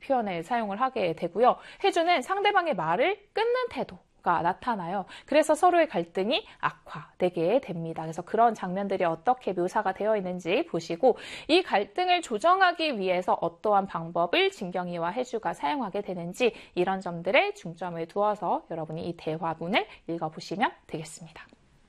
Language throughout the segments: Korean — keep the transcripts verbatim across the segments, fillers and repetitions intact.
표현을 사용을 하게 되고요. 혜주는 상대방의 말을 끊는 태도가 나타나요. 그래서 서로의 갈등이 악화되게 됩니다. 그래서 그런 장면들이 어떻게 묘사가 되어 있는지 보시고 이 갈등을 조정하기 위해서 어떠한 방법을 진경이와 혜주가 사용하게 되는지 이런 점들에 중점을 두어서 여러분이 이 대화문을 읽어보시면 되겠습니다.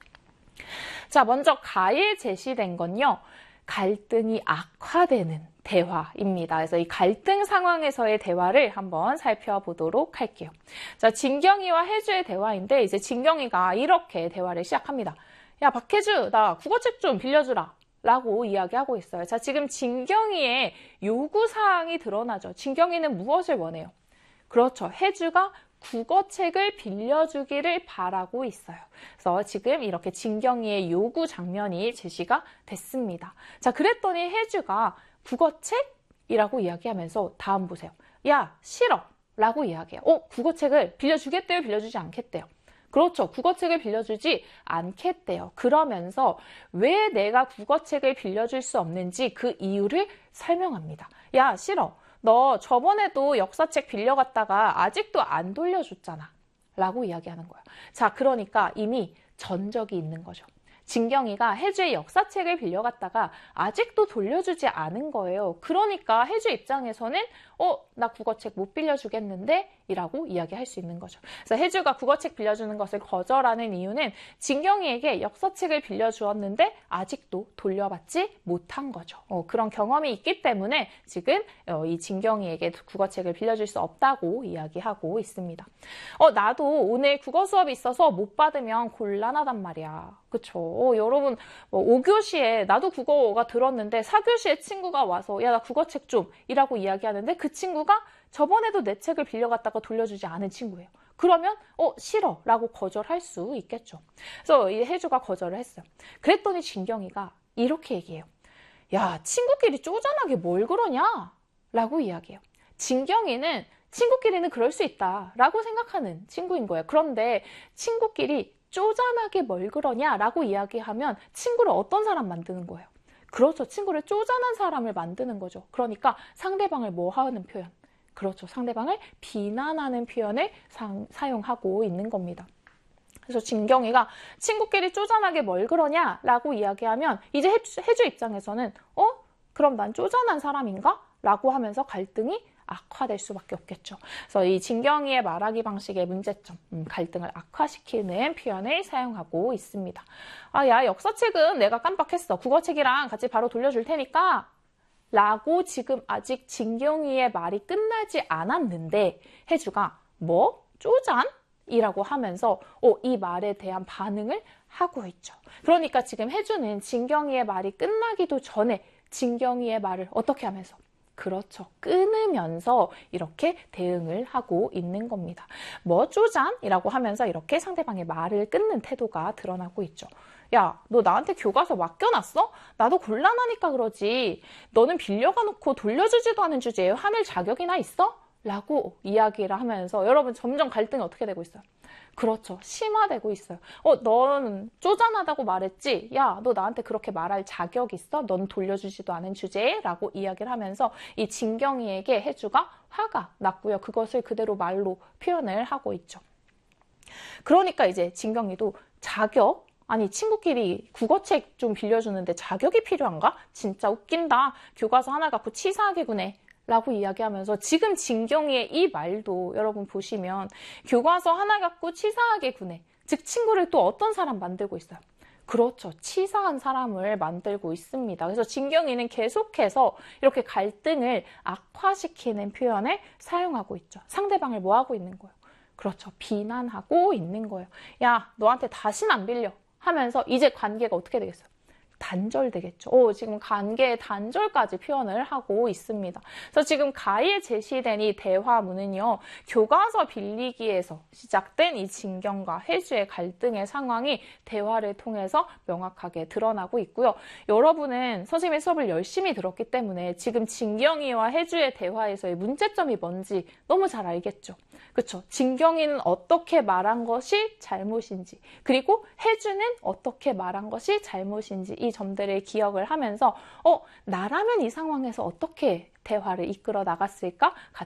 자, 먼저 가에 제시된 건요. 갈등이 악화되는 대화입니다. 그래서 이 갈등 상황에서의 대화를 한번 살펴보도록 할게요. 자, 진경이와 혜주의 대화인데 이제 진경이가 이렇게 대화를 시작합니다. 야, 박혜주, 나 국어책 좀 빌려주라. 라고 이야기하고 있어요. 자, 지금 진경이의 요구사항이 드러나죠. 진경이는 무엇을 원해요? 그렇죠. 혜주가 국어책을 빌려주기를 바라고 있어요. 그래서 지금 이렇게 진경이의 요구 장면이 제시가 됐습니다. 자, 그랬더니 혜주가 국어책이라고 이야기하면서 다음 보세요. 야, 싫어 라고 이야기해요. 어, 국어책을 빌려주겠대요? 빌려주지 않겠대요? 그렇죠. 국어책을 빌려주지 않겠대요. 그러면서 왜 내가 국어책을 빌려줄 수 없는지 그 이유를 설명합니다. 야, 싫어. 너 저번에도 역사책 빌려갔다가 아직도 안 돌려줬잖아. 라고 이야기하는 거예요. 자, 그러니까 이미 전적이 있는 거죠. 진경이가 혜주의 역사책을 빌려갔다가 아직도 돌려주지 않은 거예요. 그러니까 혜주 입장에서는 어, 나 국어책 못 빌려주겠는데? 이라고 이야기할 수 있는 거죠. 그래서 혜주가 국어책 빌려주는 것을 거절하는 이유는 진경이에게 역사책을 빌려주었는데 아직도 돌려받지 못한 거죠. 어, 그런 경험이 있기 때문에 지금 어, 이 진경이에게 국어책을 빌려줄 수 없다고 이야기하고 있습니다. 어, 나도 오늘 국어 수업이 있어서 못 받으면 곤란하단 말이야. 그쵸? 어, 여러분 뭐 오 교시에 나도 국어가 들었는데 사 교시에 친구가 와서 야, 나 국어책 좀 이라고 이야기하는데 그 친구가 저번에도 내 책을 빌려갔다가 돌려주지 않은 친구예요. 그러면 어 싫어 라고 거절할 수 있겠죠. 그래서 이 혜주가 거절을 했어요. 그랬더니 진경이가 이렇게 얘기해요. 야, 친구끼리 쪼잔하게 뭘 그러냐? 라고 이야기해요. 진경이는 친구끼리는 그럴 수 있다 라고 생각하는 친구인 거예요. 그런데 친구끼리 쪼잔하게 뭘 그러냐 라고 이야기하면 친구를 어떤 사람 만드는 거예요? 그렇죠. 친구를 쪼잔한 사람을 만드는 거죠. 그러니까 상대방을 뭐 하는 표현? 그렇죠. 상대방을 비난하는 표현을 사, 사용하고 있는 겁니다. 그래서 진경이가 친구끼리 쪼잔하게 뭘 그러냐 라고 이야기하면 이제 혜주, 혜주 입장에서는 어? 그럼 난 쪼잔한 사람인가? 라고 하면서 갈등이 악화될 수밖에 없겠죠. 그래서 이 진경이의 말하기 방식의 문제점, 음, 갈등을 악화시키는 표현을 사용하고 있습니다. 아, 야, 역사책은 내가 깜빡했어. 국어책이랑 같이 바로 돌려줄 테니까 라고 지금 아직 진경이의 말이 끝나지 않았는데 혜주가 뭐? 쪼잔? 이라고 하면서 어, 이 말에 대한 반응을 하고 있죠. 그러니까 지금 혜주는 진경이의 말이 끝나기도 전에 진경이의 말을 어떻게 하면서? 그렇죠. 끊으면서 이렇게 대응을 하고 있는 겁니다. 뭐 쪼잔이라고 하면서 이렇게 상대방의 말을 끊는 태도가 드러나고 있죠. 야, 너 나한테 교과서 맡겨놨어? 나도 곤란하니까 그러지. 너는 빌려가 놓고 돌려주지도 않은 주제에 화낼 자격이나 있어? 라고 이야기를 하면서 여러분 점점 갈등이 어떻게 되고 있어요? 그렇죠. 심화되고 있어요. 어, 넌 쪼잔하다고 말했지? 야, 너 나한테 그렇게 말할 자격 있어? 넌 돌려주지도 않은 주제에? 라고 이야기를 하면서 이 진경이에게 혜주가 화가 났고요. 그것을 그대로 말로 표현을 하고 있죠. 그러니까 이제 진경이도 자격? 아니, 친구끼리 국어책 좀 빌려주는데 자격이 필요한가? 진짜 웃긴다. 교과서 하나 갖고 치사하게 구네. 라고 이야기하면서 지금 진경이의 이 말도 여러분 보시면 교과서 하나 갖고 치사하게 구네. 즉 친구를 또 어떤 사람 만들고 있어요? 그렇죠. 치사한 사람을 만들고 있습니다. 그래서 진경이는 계속해서 이렇게 갈등을 악화시키는 표현을 사용하고 있죠. 상대방을 뭐 하고 있는 거예요? 그렇죠. 비난하고 있는 거예요. 야, 너한테 다시는 안 빌려. 하면서 이제 관계가 어떻게 되겠어요? 단절되겠죠. 오, 지금 관계의 단절까지 표현을 하고 있습니다. 그래서 지금 가에 제시된 이 대화문은요. 교과서 빌리기에서 시작된 이 진경과 혜주의 갈등의 상황이 대화를 통해서 명확하게 드러나고 있고요. 여러분은 선생님의 수업을 열심히 들었기 때문에 지금 진경이와 혜주의 대화에서의 문제점이 뭔지 너무 잘 알겠죠. 그렇죠. 진경이는 어떻게 말한 것이 잘못인지 그리고 혜주는 어떻게 말한 것이 잘못인지 이 점들을 기억을 하면서 어 나라면 이 상황에서 어떻게 대화를 이끌어 나갔을까?